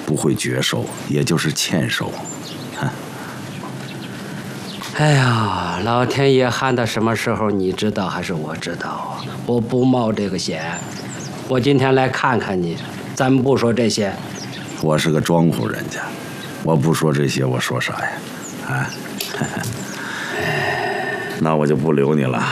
不会绝收，也就是欠收。 哎呀，老天爷喊到什么时候你知道还是我知道啊？我不冒这个险，我今天来看看你，咱们不说这些。 我是个庄户人家，我不说这些，我说啥呀？啊，那我就不留你了。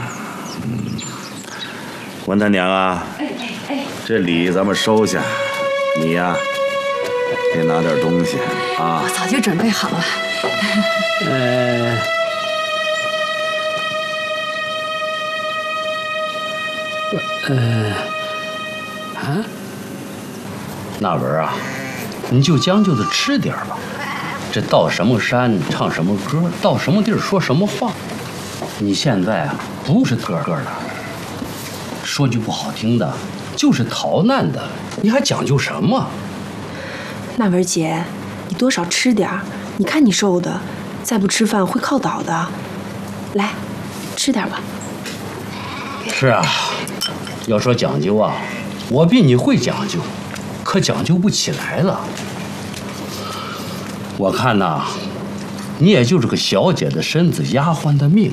文大娘啊，这礼咱们收下，你呀，得拿点东西啊。 我早就准备好了。 那文啊，你就将就着吃点吧。这到什么山唱什么歌，到什么地儿说什么话。你现在啊，不是个个的，说句不好听的，就是逃难的，你还讲究什么？ 那文姐，你多少吃点儿，你看你瘦的，再不吃饭会靠倒的。来，吃点吧。 是啊，要说讲究啊，我比你会讲究，可讲究不起来了。我看呐，你也就是个小姐的身子，丫鬟的命。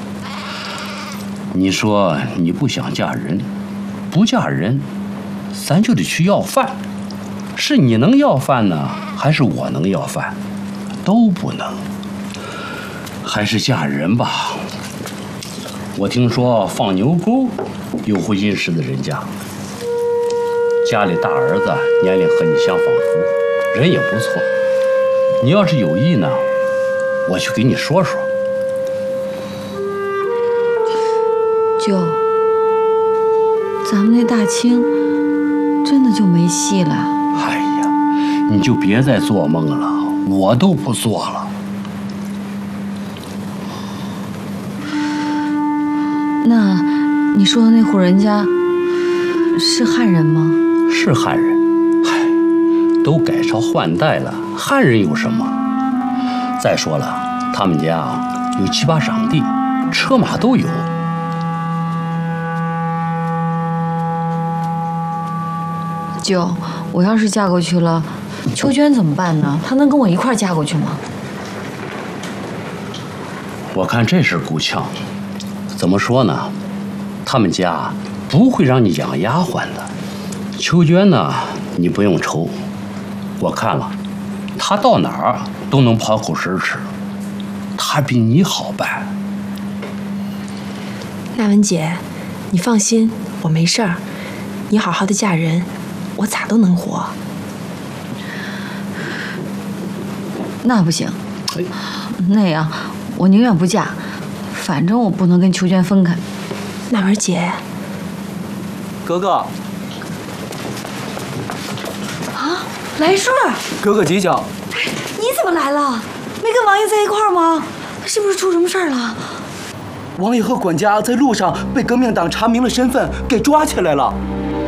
你说你不想嫁人，不嫁人，咱就得去要饭。是你能要饭呢，还是我能要饭？都不能。还是嫁人吧。我听说放牛沟有婚姻事的人家，家里大儿子年龄和你相仿佛，人也不错。你要是有意呢，我去给你说说。 舅，咱们那大清真的就没戏了？ 哎呀，你就别再做梦了，我都不做了。 那你说的那户人家是汉人吗？ 是汉人，嗨，都改朝换代了，汉人有什么？再说了，他们家啊有7、8晌地，车马都有。 舅，我要是嫁过去了，秋娟怎么办呢？她能跟我一块儿嫁过去吗？ 我看这事够呛。怎么说呢？他们家不会让你养丫鬟的。秋娟呢，你不用愁，我看了，她到哪儿都能讨口食吃，她比你好办。 娜文姐，你放心，我没事儿。你好好的嫁人，我咋都能活。 那不行，那样我宁愿不嫁，反正我不能跟秋娟分开。 娜文姐， 哥哥， 啊，来顺儿， 哥哥几脚？ 你怎么来了？没跟王爷在一块儿吗？他是不是出什么事儿了？ 王爷和管家在路上被革命党查明了身份，给抓起来了。